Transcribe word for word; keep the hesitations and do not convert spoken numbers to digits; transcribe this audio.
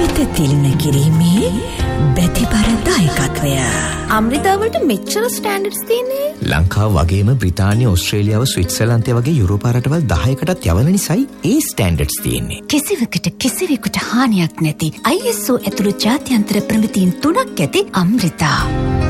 හිත තිළින කිරීමේ බැතිබර දායකත්වය. අමෘතාවලට මෙච්චර ස්ටෑන්ඩඩ්ස් තියෙන්නේ. ලංකාව වගේම බ්‍රිතාන්‍ය, ඕස්ට්‍රේලියාව, ස්විට්සර්ලන්තය වගේ යුරෝපා රටවල් දහයකටත් යවන නිසායි ඒ ස්ටෑන්ඩඩ්ස් තියෙන්නේ. කිසිවකට කිසිවෙකුට හානියක් නැති I S O ඇතුළු ජාත්‍යන්තර ප්‍රමිතීන් තුනක් ඇති අමෘතා.